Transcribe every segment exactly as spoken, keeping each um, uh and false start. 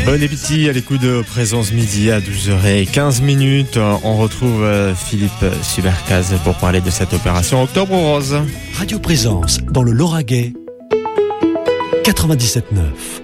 Bon appétit à l'écoute de Présence Midi à douze heures quinze. On retrouve Philippe Subercaz pour parler de cette opération Octobre Rose. Radio Présence dans le Lauragais quatre-vingt-dix-sept neuf.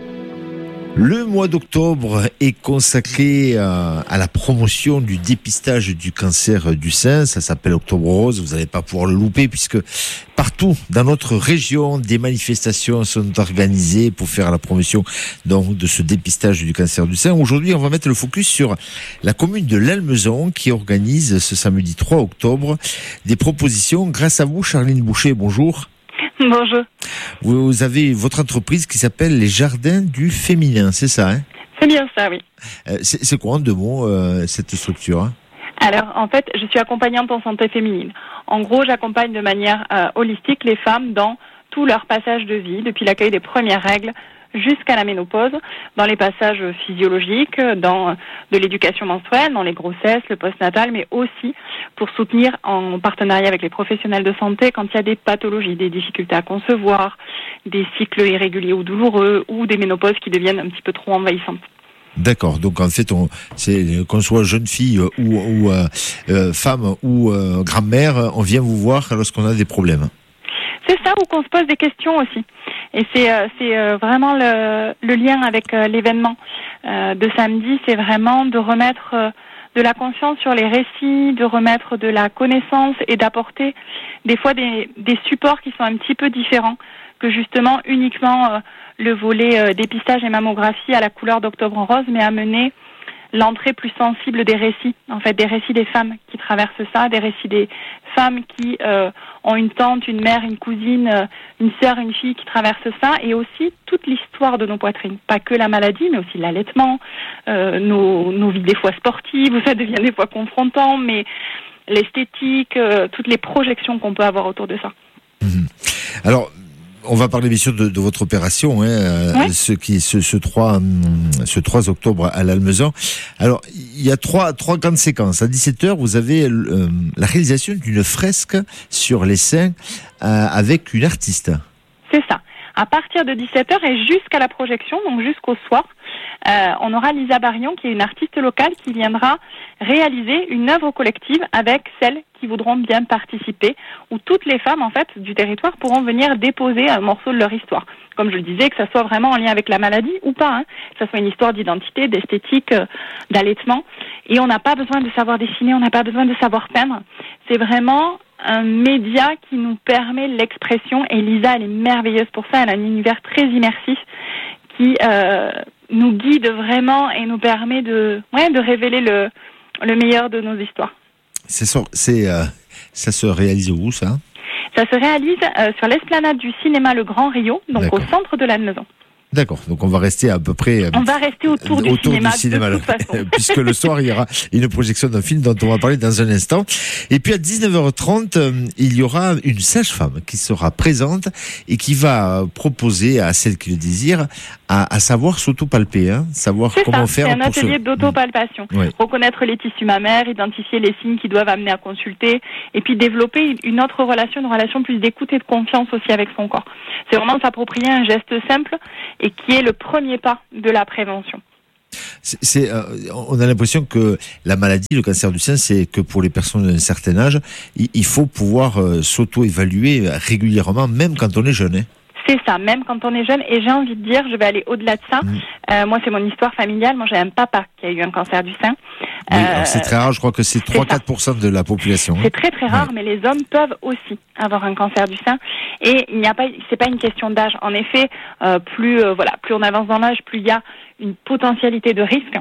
Le mois d'octobre est consacré à, à la promotion du dépistage du cancer du sein. Ça s'appelle Octobre Rose. Vous n'allez pas pouvoir le louper puisque partout dans notre région, des manifestations sont organisées pour faire la promotion donc, de ce dépistage du cancer du sein. Aujourd'hui, on va mettre le focus sur la commune de l'Almezan qui organise ce samedi trois octobre des propositions. Grâce à vous, Charline Boucher, bonjour. Bonjour. Vous avez votre entreprise qui s'appelle les Jardins du Féminin, c'est ça hein? C'est bien ça, oui. Euh, c'est, c'est quoi en deux mots euh, cette structure hein? Alors, en fait, je suis accompagnante en santé féminine. En gros, j'accompagne de manière euh, holistique les femmes dans tout leur passage de vie, depuis l'accueil des premières règles jusqu'à la ménopause, dans les passages physiologiques, dans de l'éducation menstruelle, dans les grossesses, le postnatal, mais aussi pour soutenir en partenariat avec les professionnels de santé quand il y a des pathologies, des difficultés à concevoir, des cycles irréguliers ou douloureux, ou des ménopauses qui deviennent un petit peu trop envahissantes. D'accord, donc en fait, on, c'est, qu'on soit jeune fille ou, ou euh, euh, femme ou euh, grand-mère, on vient vous voir lorsqu'on a des problèmes. C'est ça, ou qu'on se pose des questions aussi. Et c'est, euh, c'est euh, vraiment le, le lien avec euh, l'événement euh, de samedi, c'est vraiment de remettre euh, de la conscience sur les récits, de remettre de la connaissance et d'apporter des fois des, des supports qui sont un petit peu différents que justement uniquement euh, le volet euh, dépistage et mammographie à la couleur d'Octobre en Rose, mais amener l'entrée plus sensible des récits, en fait, des récits des femmes qui traversent ça, des récits des femmes qui euh, ont une tante, une mère, une cousine, euh, une sœur, une fille qui traversent ça, et aussi toute l'histoire de nos poitrines. Pas que la maladie, mais aussi l'allaitement, euh, nos, nos vies des fois sportives, où ça devient des fois confrontant, mais l'esthétique, euh, toutes les projections qu'on peut avoir autour de ça. Mmh. Alors, on va parler bien sûr de, de votre opération, hein, ouais. ce qui ce, ce trois ce trois octobre à l'Almezan. Alors il y a trois trois grandes séquences. À dix-sept heures, vous avez euh, la réalisation d'une fresque sur les seins euh, avec une artiste. C'est ça. À partir de dix-sept heures et jusqu'à la projection, donc jusqu'au soir, euh, on aura Lisa Barion, qui est une artiste locale, qui viendra réaliser une œuvre collective avec celles qui voudront bien participer, où toutes les femmes en fait du territoire pourront venir déposer un morceau de leur histoire. Comme je le disais, que ça soit vraiment en lien avec la maladie ou pas, hein, que ça soit une histoire d'identité, d'esthétique, euh, d'allaitement. Et on n'a pas besoin de savoir dessiner, on n'a pas besoin de savoir peindre. C'est vraiment un média qui nous permet l'expression, et Lisa, elle est merveilleuse pour ça, elle a un univers très immersif qui euh, nous guide vraiment et nous permet de, ouais, de révéler le, le meilleur de nos histoires. C'est, c'est, euh, ça se réalise où, ça? Ça se réalise euh, sur l'esplanade du cinéma Le Grand Rio, donc D'accord. au centre de l'Almezan. D'accord, donc on va rester à peu près... On va rester autour du autour cinéma, du cinéma de toute façon. Puisque le soir, il y aura une projection d'un film dont on va parler dans un instant. Et puis à dix-neuf heures trente, il y aura une sage-femme qui sera présente et qui va proposer à celles qui le désirent à, à savoir s'autopalper, hein, savoir c'est comment ça, faire... C'est un pour atelier se... d'autopalpation. Oui. Reconnaître les tissus mammaires, identifier les signes qui doivent amener à consulter, et puis développer une autre relation, une relation plus d'écoute et de confiance aussi avec son corps. C'est vraiment s'approprier un geste simple et qui est le premier pas de la prévention. C'est, c'est, euh, on a l'impression que la maladie, le cancer du sein, c'est que pour les personnes d'un certain âge, il, il faut pouvoir euh, s'auto-évaluer régulièrement, même quand on est jeune. Hein. C'est ça, même quand on est jeune. Et j'ai envie de dire, je vais aller au-delà de ça. Mmh. Euh, moi, c'est mon histoire familiale. Moi, j'ai un papa qui a eu un cancer du sein. Oui, euh, c'est très rare. Je crois que c'est trois à quatre pour cent de la population. C'est très très rare, ouais. Mais les hommes peuvent aussi avoir un cancer du sein. Et il n'y a pas, c'est pas une question d'âge. En effet, euh, plus euh, voilà, plus on avance dans l'âge, plus il y a une potentialité de risque.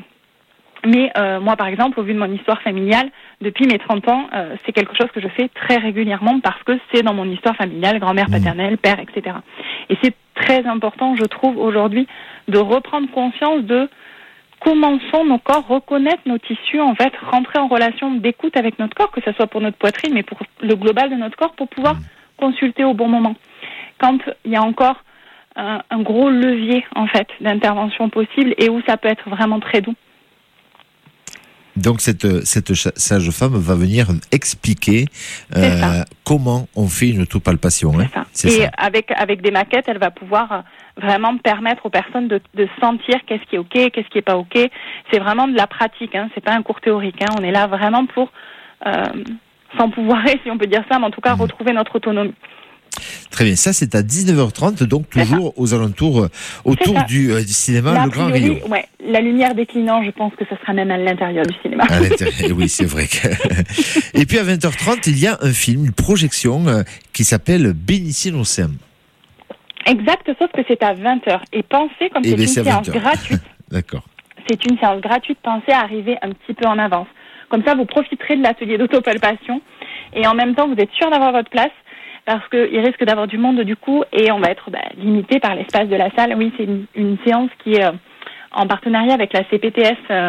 Mais euh, moi, par exemple, au vu de mon histoire familiale, depuis mes trente ans, euh, c'est quelque chose que je fais très régulièrement parce que c'est dans mon histoire familiale, grand-mère paternelle, père, et cetera. Et c'est très important, je trouve, aujourd'hui, de reprendre conscience de comment sont nos corps, reconnaître nos tissus, en fait, rentrer en relation d'écoute avec notre corps, que ce soit pour notre poitrine, mais pour le global de notre corps, pour pouvoir consulter au bon moment. Quand il y a encore un, un gros levier, en fait, d'intervention possible et où ça peut être vraiment très doux. Donc cette, cette sage-femme va venir expliquer euh, comment on fait une autopalpation. C'est hein. ça. C'est Et ça. avec, avec des maquettes, elle va pouvoir vraiment permettre aux personnes de, de sentir qu'est-ce qui est ok, qu'est-ce qui est pas ok. C'est vraiment de la pratique, hein, c'est pas un cours théorique. Hein. On est là vraiment pour euh, s'empouvoirer, si on peut dire ça, mais en tout cas retrouver notre autonomie. Très bien, ça c'est à dix-neuf heures trente, donc toujours aux alentours, autour du, euh, du cinéma Là, Le Grand priori, Rio. Ouais, la lumière déclinant, je pense que ce sera même à l'intérieur du cinéma. À l'intérieur, oui, c'est vrai. Que... Et puis à vingt heures trente, il y a un film, une projection euh, qui s'appelle Bénissez nos seins. Exact, sauf que c'est à vingt heures. Et pensez, comme Eh c'est bien, une c'est à séance vingt heures. gratuite, D'accord. c'est une séance gratuite, pensez à arriver un petit peu en avance. Comme ça, vous profiterez de l'atelier d'autopalpation et en même temps, vous êtes sûr d'avoir votre place parce qu'il risque d'avoir du monde du coup et on va être bah, limité par l'espace de la salle. Oui, c'est une, une séance qui est euh, en partenariat avec la C P T S euh,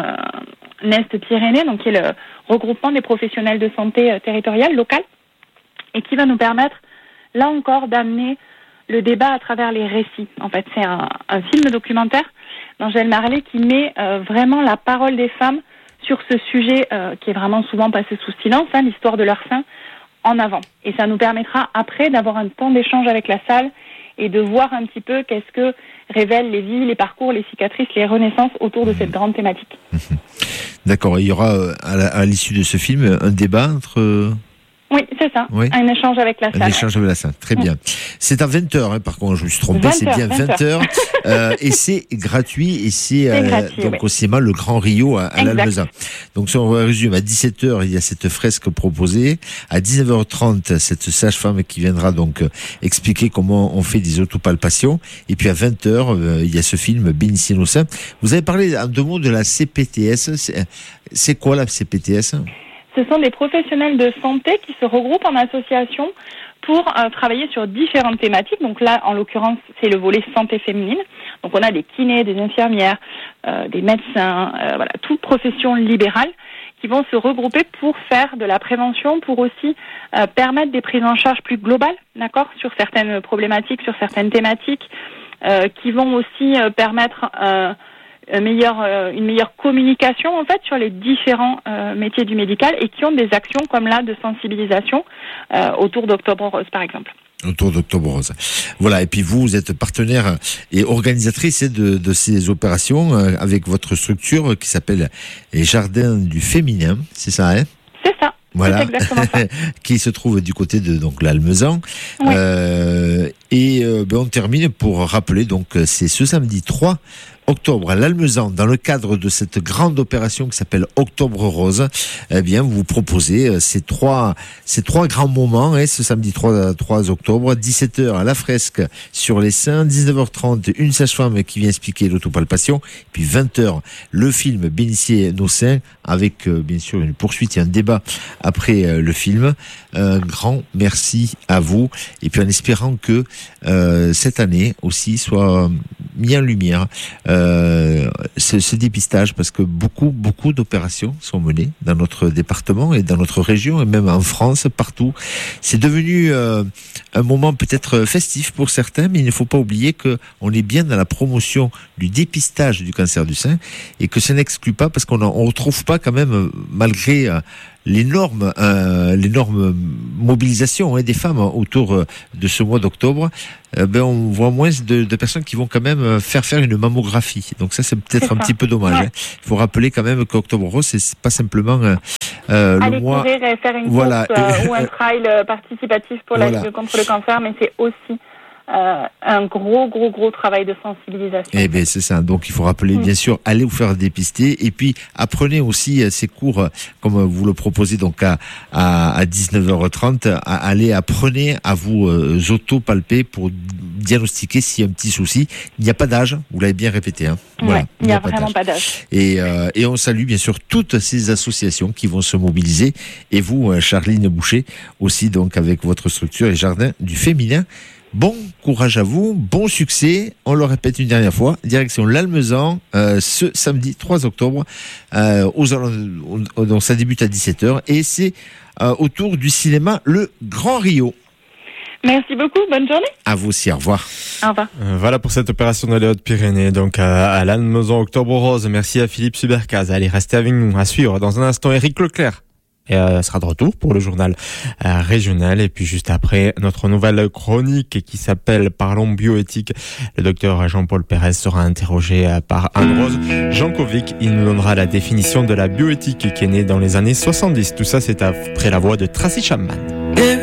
Nest Pyrénées, donc qui est le regroupement des professionnels de santé euh, territoriales, locales, et qui va nous permettre, là encore, d'amener le débat à travers les récits. En fait, c'est un, un film documentaire d'Angèle Marlet qui met euh, vraiment la parole des femmes sur ce sujet euh, qui est vraiment souvent passé sous silence, hein, l'histoire de leur sein, en avant. Et ça nous permettra après d'avoir un temps d'échange avec la salle et de voir un petit peu qu'est-ce que révèlent les vies, les parcours, les cicatrices, les renaissances autour de cette grande thématique. D'accord, il y aura à, la, à l'issue de ce film un débat entre... Oui, c'est ça, oui. Un échange avec la salle. Un échange avec la salle, très bien. Mmh. C'est à vingt heures, hein, par contre, je me suis trompé, c'est bien vingt heures. euh, et c'est gratuit, et c'est, c'est euh, gratuit, donc oui. Au cinéma Le Grand Rio à, à l'Almezan. Donc si on résume, à dix-sept heures, il y a cette fresque proposée. À dix-neuf heures trente, cette sage-femme qui viendra donc euh, expliquer comment on fait des autopalpations. Et puis à vingt heures, euh, il y a ce film Bénissez nos seins. Vous avez parlé en deux mots de la C P T S. C'est, c'est quoi la C P T S ? Ce sont des professionnels de santé qui se regroupent en association pour euh, travailler sur différentes thématiques. Donc là, en l'occurrence, c'est le volet santé féminine. Donc on a des kinés, des infirmières, euh, des médecins, euh, voilà, toute profession libérale qui vont se regrouper pour faire de la prévention, pour aussi euh, permettre des prises en charge plus globales, d'accord, sur certaines problématiques, sur certaines thématiques, euh, qui vont aussi euh, permettre euh, Une meilleure, une meilleure communication en fait sur les différents euh, métiers du médical et qui ont des actions comme là de sensibilisation euh, autour d'Octobre Rose par exemple. Autour d'Octobre Rose. Voilà, et puis vous, vous êtes partenaire et organisatrice de, de ces opérations euh, avec votre structure qui s'appelle les Jardins du Féminin, c'est ça, hein ? C'est ça. Voilà, c'est exactement ça. Qui se trouve du côté de donc l'Almezan. Oui. Euh, et euh, ben, on termine pour rappeler, donc c'est ce samedi trois octobre à l'Almezan, dans le cadre de cette grande opération qui s'appelle Octobre Rose. Eh bien, vous proposez ces trois, ces trois grands moments, hein, ce samedi trois octobre, dix-sept heures à la fresque sur les seins, dix-neuf heures trente, une sage-femme qui vient expliquer l'autopalpation, puis vingt heures, le film Bénissez nos seins, avec euh, bien sûr une poursuite et un débat après euh, le film. Un grand merci à vous, et puis en espérant que euh, cette année aussi soit mis en lumière euh, ce, ce dépistage, parce que beaucoup beaucoup d'opérations sont menées dans notre département et dans notre région et même en France, partout. C'est devenu euh, un moment peut-être festif pour certains, mais il ne faut pas oublier que on est bien dans la promotion du dépistage du cancer du sein et que ça n'exclut pas, parce qu'on ne retrouve pas quand même, malgré euh, l'énorme, euh, l'énorme mobilisation hein, des femmes autour de ce mois d'octobre, euh, ben on voit moins de, de personnes qui vont quand même faire faire une mammographie. Donc ça, c'est peut-être c'est un petit peu dommage. Ouais. Hein. Il faut rappeler quand même qu'Octobre Rose, c'est pas simplement euh, euh, le mois. Aller courir et faire une voilà. course euh, ou un trail participatif pour voilà. la lutte contre le cancer, mais c'est aussi Euh, un gros, gros, gros travail de sensibilisation. Eh bien, c'est ça. Donc, il faut rappeler, bien sûr, allez vous faire dépister. Et puis, apprenez aussi ces cours, comme vous le proposez, donc, à, à, à dix-neuf heures trente, à, allez, apprenez à vous euh, auto-palper pour diagnostiquer s'il y a un petit souci. Il n'y a pas d'âge, vous l'avez bien répété. Hein. Voilà, ouais, il n'y a, a pas vraiment d'âge. pas d'âge. Et, euh, et on salue, bien sûr, toutes ces associations qui vont se mobiliser. Et vous, Charline Boucher, aussi, donc, avec votre structure, les Jardins du Féminin. Bon courage à vous, bon succès, on le répète une dernière fois, direction l'Almezan, euh, ce samedi trois octobre, euh, aux, aux, donc ça débute à dix-sept heures et c'est euh, autour du cinéma Le Grand Rio. Merci beaucoup, bonne journée. À vous aussi, au revoir. Au revoir. Euh, voilà pour cette opération dans les Hautes-Pyrénées, donc à, à l'Almezan Octobre Rose. Merci à Philippe Subercaz. Allez, restez avec nous, à suivre dans un instant Éric Leclerc. euh, sera de retour pour le journal euh, régional. Et puis juste après, notre nouvelle chronique qui s'appelle Parlons bioéthique. Le docteur Jean-Paul Pérez sera interrogé euh, par Anne-Rose Jankovic. Il nous donnera la définition de la bioéthique qui est née dans les années soixante-dix. Tout ça, c'est après la voix de Tracy Chapman.